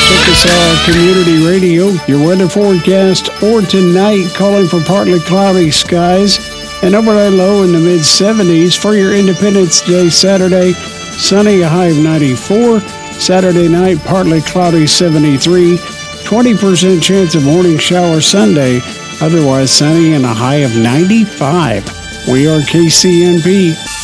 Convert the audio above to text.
Check us out on Community Radio. Your weather forecast for tonight, calling for partly cloudy skies. An overnight low in the mid-70s. For your Independence Day Saturday, sunny, a high of 94. Saturday night, partly cloudy, 73. 20% chance of morning shower Sunday, otherwise sunny and a high of 95. We are KCNP.